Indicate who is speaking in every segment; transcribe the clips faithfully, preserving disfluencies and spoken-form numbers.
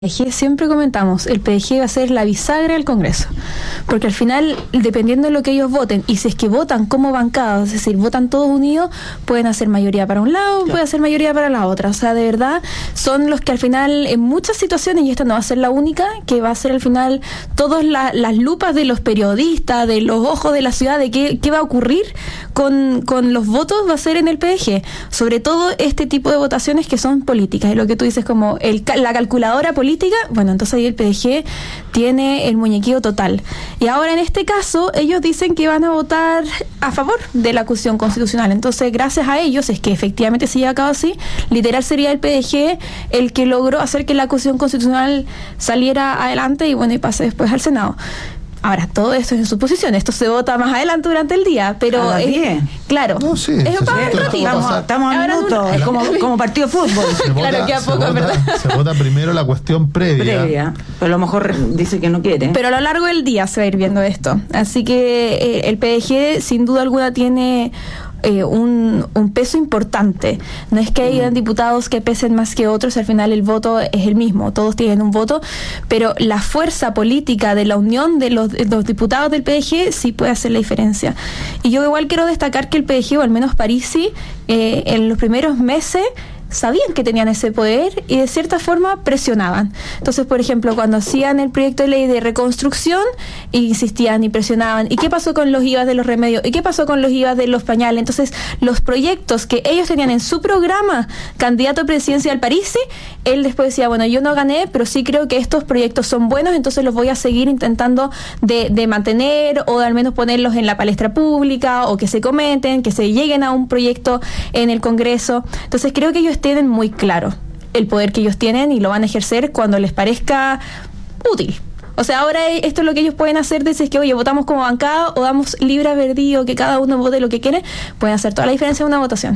Speaker 1: P D G siempre comentamos, el P D G va a ser la bisagra del Congreso, porque al final, dependiendo de lo que ellos voten, y si es que votan como bancadas, es decir, votan todos unidos, pueden hacer mayoría para un lado, claro. pueden hacer mayoría para la otra, o sea, de verdad, son los que al final, en muchas situaciones, y esta no va a ser la única, que va a ser al final, todas la, las lupas de los periodistas, de los ojos de la ciudad, de qué, qué va a ocurrir con, con los votos, va a ser en el P D G, sobre todo este tipo de votaciones que son políticas, y lo que tú dices como el, la calculadora política, bueno, entonces ahí el P D G tiene el muñequeo total. Y ahora en este caso, ellos dicen que van a votar a favor de la acusación constitucional. Entonces, gracias a ellos, es que efectivamente se lleva a cabo así, literal sería el P D G el que logró hacer que la acusación constitucional saliera adelante y bueno, y pase después al Senado. Ahora, todo esto es en suposición, esto se vota más adelante durante el día, pero es, claro,
Speaker 2: no, sí,
Speaker 1: es
Speaker 2: se
Speaker 1: para
Speaker 2: se
Speaker 1: un ratito.
Speaker 3: Estamos, estamos a minutos, es como, como partido de fútbol.
Speaker 2: Se
Speaker 1: claro,
Speaker 2: vota,
Speaker 1: que a
Speaker 2: se
Speaker 1: poco,
Speaker 2: vota,
Speaker 1: ¿verdad?
Speaker 2: Se vota primero la cuestión previa.
Speaker 3: Previa, pero a lo mejor dice que no quiere.
Speaker 1: Pero a lo largo del día se va a ir viendo esto. Así que eh, el P D G sin duda alguna tiene eh, un, un peso importante. No es que hayan diputados que pesen más que otros, al final el voto es el mismo, todos tienen un voto, pero la fuerza política de la unión de los, de los diputados del P D G sí puede hacer la diferencia. Y yo igual quiero destacar que el P D G, o al menos Parisi, eh, en los primeros meses sabían que tenían ese poder y de cierta forma presionaban. Entonces, por ejemplo, cuando hacían el proyecto de ley de reconstrucción, insistían y presionaban. ¿Y qué pasó con los I V A de los remedios? ¿Y qué pasó con los I V A de los pañales? Entonces, los proyectos que ellos tenían en su programa, candidato presidencial Parisi, él después decía, bueno, yo no gané, pero sí creo que estos proyectos son buenos, entonces los voy a seguir intentando de, de mantener o de al menos ponerlos en la palestra pública o que se comenten, que se lleguen a un proyecto en el Congreso. Entonces, creo que ellos tienen muy claro el poder que ellos tienen y lo van a ejercer cuando les parezca útil. O sea, ahora esto es lo que ellos pueden hacer, de si es que, oye, votamos como bancada o damos libre albedrío, que cada uno vote lo que quiere, pueden hacer toda la diferencia en una votación.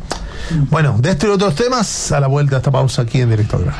Speaker 2: Bueno, de estos y otros temas, a la vuelta de esta pausa aquí en Directo al Grano.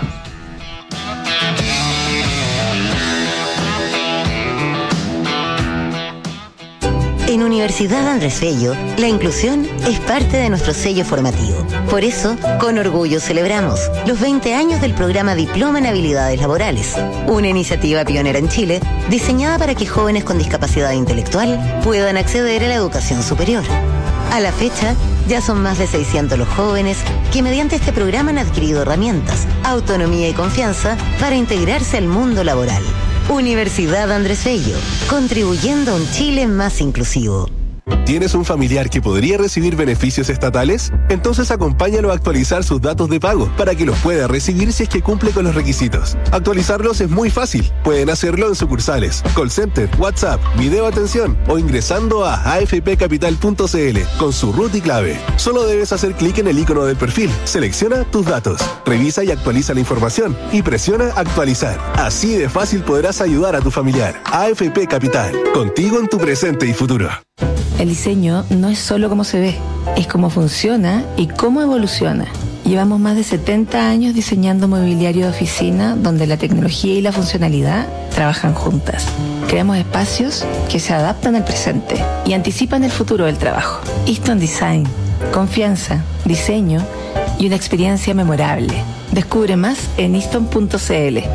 Speaker 4: En Universidad Andrés Bello, la inclusión es parte de nuestro sello formativo. Por eso, con orgullo celebramos los veinte años del programa Diploma en Habilidades Laborales, una iniciativa pionera en Chile diseñada para que jóvenes con discapacidad intelectual puedan acceder a la educación superior. A la fecha, ya son más de seiscientos los jóvenes que mediante este programa han adquirido herramientas, autonomía y confianza para integrarse al mundo laboral. Universidad Andrés Bello, contribuyendo a un Chile más inclusivo.
Speaker 5: ¿Tienes un familiar que podría recibir beneficios estatales? Entonces acompáñalo a actualizar sus datos de pago para que los pueda recibir si es que cumple con los requisitos. Actualizarlos es muy fácil. Pueden hacerlo en sucursales, call center, WhatsApp, video atención o ingresando a a f p capital punto c l con su root y clave. Solo debes hacer clic en el icono del perfil, selecciona tus datos, revisa y actualiza la información y presiona actualizar. Así de fácil podrás ayudar a tu familiar. A F P Capital, contigo en tu presente y futuro.
Speaker 6: El diseño no es solo cómo se ve, es cómo funciona y cómo evoluciona. Llevamos más de setenta años diseñando mobiliario de oficina donde la tecnología y la funcionalidad trabajan juntas. Creamos espacios que se adaptan al presente y anticipan el futuro del trabajo. Easton Design, confianza, diseño y una experiencia memorable. Descubre más en easton punto c l.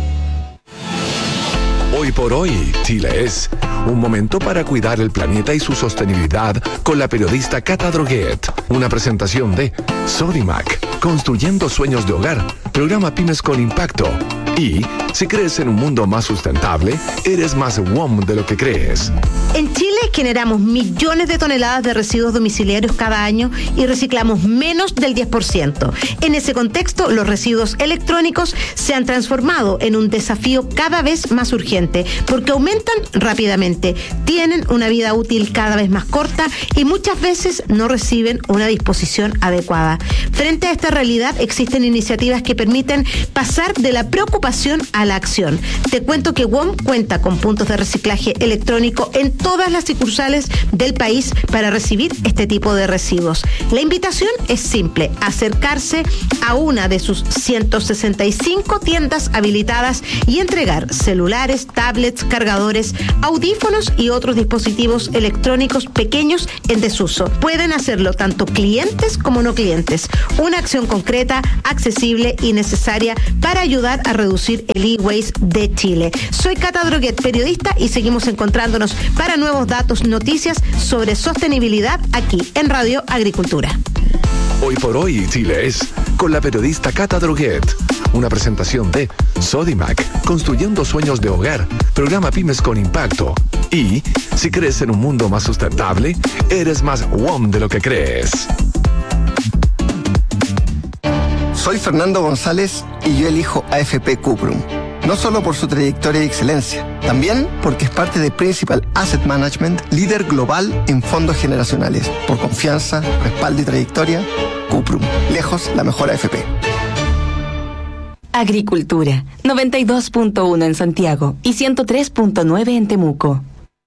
Speaker 7: Hoy por hoy, Chile es un momento para cuidar el planeta y su sostenibilidad con la periodista Cata Droguet. Una presentación de Sodimac, construyendo sueños de hogar, programa Pymes con Impacto. Y si crees en un mundo más sustentable, eres más W O M de lo que crees.
Speaker 8: En Chile generamos millones de toneladas de residuos domiciliarios cada año y reciclamos menos del diez por ciento. En ese contexto, los residuos electrónicos se han transformado en un desafío cada vez más urgente porque aumentan rápidamente, tienen una vida útil cada vez más corta y muchas veces no reciben una disposición adecuada. Frente a esta realidad, existen iniciativas que permiten pasar de la preocupación a la acción. Te cuento que W O M cuenta con puntos de reciclaje electrónico en todas las circunstancias sucursales del país para recibir este tipo de residuos. La invitación es simple: acercarse a una de sus ciento sesenta y cinco tiendas habilitadas y entregar celulares, tablets, cargadores, audífonos y otros dispositivos electrónicos pequeños en desuso. Pueden hacerlo tanto clientes como no clientes. Una acción concreta, accesible y necesaria para ayudar a reducir el e-waste de Chile. Soy Cata Droguet, periodista, y seguimos encontrándonos para nuevos datos, noticias sobre sostenibilidad aquí en Radio Agricultura.
Speaker 7: Hoy por hoy, Chile es con la periodista Cata Droguet. Una presentación de Sodimac, construyendo sueños de hogar, programa Pymes con Impacto. Y, si crees en un mundo más sustentable, eres más W O M de lo que crees.
Speaker 9: Soy Fernando González y yo elijo A F P Cuprum. No solo por su trayectoria y excelencia, también porque es parte de Principal Asset Management, líder global en fondos generacionales. Por confianza, respaldo y trayectoria, Cuprum. Lejos la mejor A F P.
Speaker 6: Agricultura, noventa y dos punto uno en Santiago y ciento tres punto nueve en Temuco.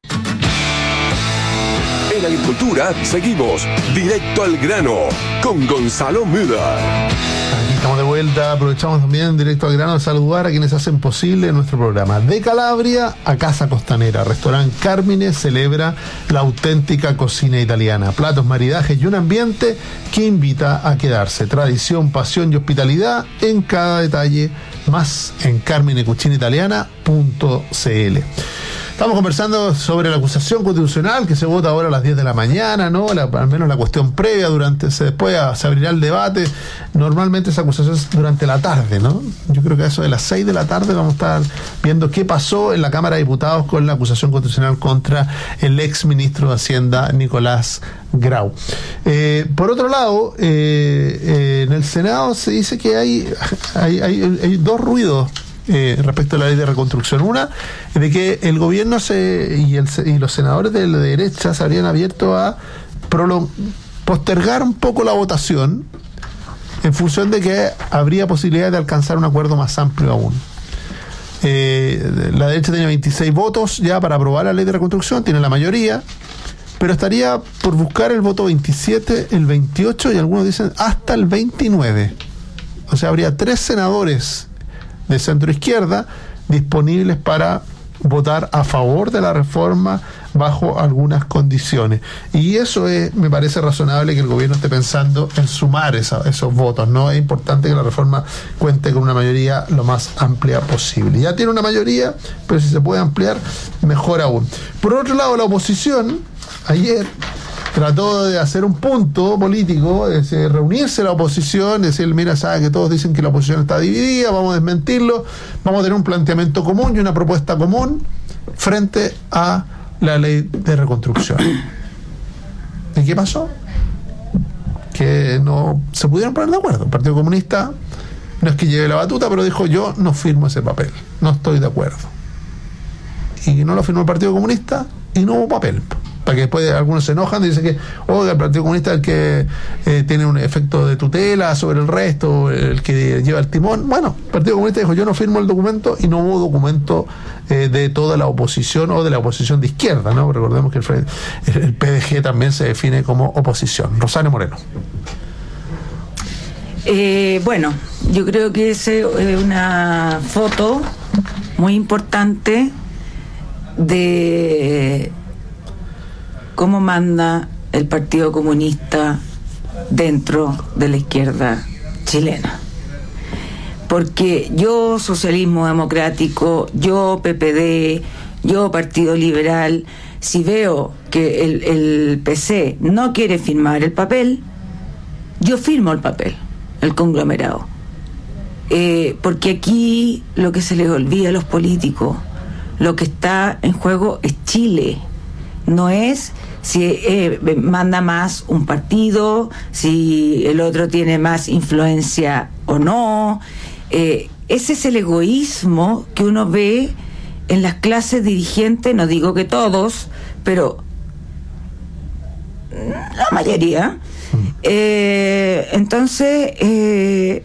Speaker 7: En Agricultura seguimos directo al grano con Gonzalo Müller.
Speaker 2: Aquí estamos de vuelta, aprovechamos también directo al grano de saludar a quienes hacen posible nuestro programa. De Calabria a Casa Costanera, Restaurante Carmine celebra la auténtica cocina italiana, platos, maridajes y un ambiente que invita a quedarse. Tradición, pasión y hospitalidad en cada detalle, más en carmine cucina italiana punto c l. Estamos conversando sobre la acusación constitucional que se vota ahora a las diez de la mañana, ¿no? La, al menos la cuestión previa, durante se, después se abrirá el debate. Normalmente esa acusación es durante la tarde, ¿no? Yo creo que a eso de las seis de la tarde vamos a estar viendo qué pasó en la Cámara de Diputados con la acusación constitucional contra el ex ministro de Hacienda, Nicolás Grau. Eh, por otro lado, eh, eh, en el Senado se dice que hay, hay, hay, hay dos ruidos Eh, respecto a la ley de reconstrucción. Una, de que el gobierno se y, el, y los senadores de la derecha se habrían abierto a prolong, postergar un poco la votación en función de que habría posibilidad de alcanzar un acuerdo más amplio aún. Eh, la derecha tenía veintiséis votos ya para aprobar la ley de reconstrucción, tiene la mayoría, pero estaría por buscar el voto veintisiete, el veintiocho y algunos dicen hasta el veintinueve. O sea, habría tres senadores de centro izquierda disponibles para votar a favor de la reforma bajo algunas condiciones. Y eso es, me parece razonable que el gobierno esté pensando en sumar esa, esos votos, ¿no? Es importante que la reforma cuente con una mayoría lo más amplia posible. Ya tiene una mayoría, pero si se puede ampliar, mejor aún. Por otro lado, la oposición ayer trató de hacer un punto político, es decir, reunirse la oposición, decir, mira, sabe que todos dicen que la oposición está dividida, vamos a desmentirlo, vamos a tener un planteamiento común y una propuesta común frente a la ley de reconstrucción. ¿Y qué pasó? Que no se pudieron poner de acuerdo. El Partido Comunista no es que lleve la batuta, pero dijo, yo no firmo ese papel, no estoy de acuerdo. Y no lo firmó el Partido Comunista y no hubo papel. Para que después algunos se enojan y dicen que, oiga, el Partido Comunista es el que eh, tiene un efecto de tutela sobre el resto, el que lleva el timón. Bueno, el Partido Comunista dijo, yo no firmo el documento, y no hubo documento eh, de toda la oposición o de la oposición de izquierda, ¿no? Recordemos que el, el P D G también se define como oposición. Rosario Moreno.
Speaker 3: Eh, bueno, yo creo que es eh, una foto muy importante de cómo manda el Partido Comunista dentro de la izquierda chilena. Porque yo, Socialismo Democrático, yo, P P D, yo, Partido Liberal, si veo que el, el P C no quiere firmar el papel, yo firmo el papel, el conglomerado. Eh, porque aquí lo que se les olvida a los políticos, lo que está en juego es Chile. No es si eh, manda más un partido, si el otro tiene más influencia o no. Eh, ese es el egoísmo que uno ve en las clases dirigentes, no digo que todos, pero la mayoría. Eh, entonces, eh,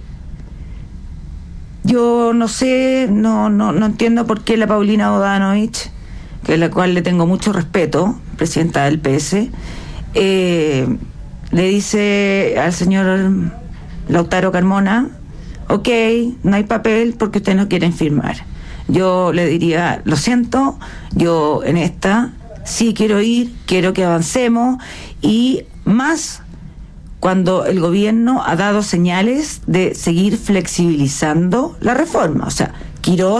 Speaker 3: yo no sé, no, no, no entiendo por qué la Paulina Bodanovich que la cual le tengo mucho respeto, presidenta del P S, eh, le dice al señor Lautaro Carmona, ok, no hay papel porque ustedes no quieren firmar. Yo le diría, lo siento, yo en esta sí quiero ir, quiero que avancemos, y más cuando el gobierno ha dado señales de seguir flexibilizando la reforma. O sea, Quirós